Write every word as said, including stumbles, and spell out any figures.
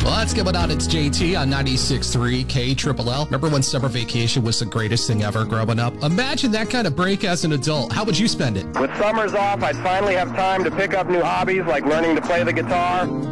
Well, that's going on. It's J T on ninety-six point three K Triple L. Remember when summer vacation was the greatest thing ever growing up? Imagine that kind of break as an adult. How would you spend it? With summers off, I'd finally have time to pick up new hobbies like learning to play the guitar.